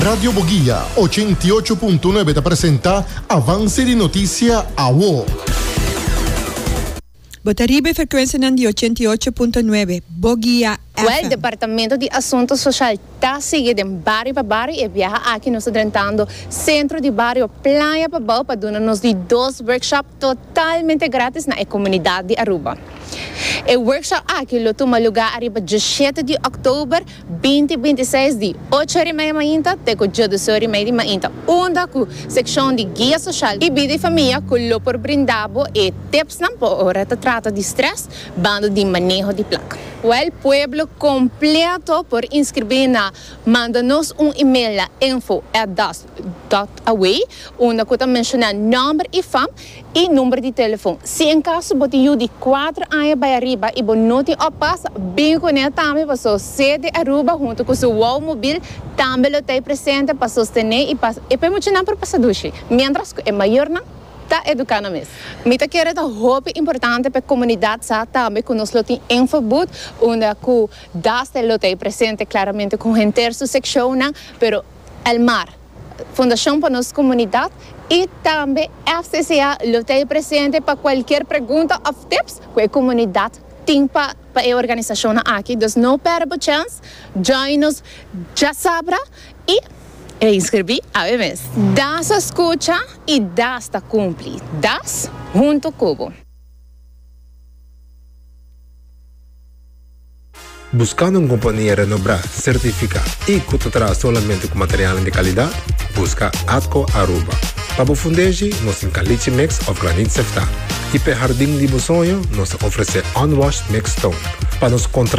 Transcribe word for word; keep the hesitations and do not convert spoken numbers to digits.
Radio Boguía ochenta y ocho punto nueve te presenta Avance de Noticia A W O. Botaribe frequência de ochenta e oito ponto nove, Boguía F M. O Departamento de Assuntos Sociais está seguindo em bairro para bairro e viaja aqui nos adentrando centro de bairro Praia Babau para dar-nos de dois workshops totalmente grátis na comunidade de Aruba. O workshop aqui lo toma lugar arriba dezessete de outubro, vinte e vinte e seis de oito horas e meia da manhã até doze horas e meia da manhã. Onda com secção de guia social e vida e família com lo por brindabo e tips na hora de trata de stress, bando de manejo de placa. O el pueblo completo por inscrever na manda-nos um e-mail a info at das dot away, onde eu mencionar nome e fam e número de telefone. Se em caso você de quatro anos para arriba e você não tem opas, bem conectado para sua sede Aruba junto com o seu wow móvel, também está presente para sostener e para e para mencionar para passar duche. Mientras que é maior não está educando mesmo. Mita quer dar hope importante para a comunidade sa também que nós tem infobut onde que das está presente claramente com gente sua secção, pero el mar Fundação para nossa comunidade e também F C C A está presente para qualquer pergunta ou tips que a comunidade tem para a organização aqui. Então não perca a chance, join-nos, já sabe e e inscrevi a vez. Das escucha e das está cumprir. Das junto cubo. Buscando uma companhia renombrada, certificada e que te traz solamente com material de qualidade, busca Atco Aruba. Para o fundejo, nós temos caliche mix of granite sefta. E para o jardim de sonho, nós oferecemos unwashed mix stone. Para nos contra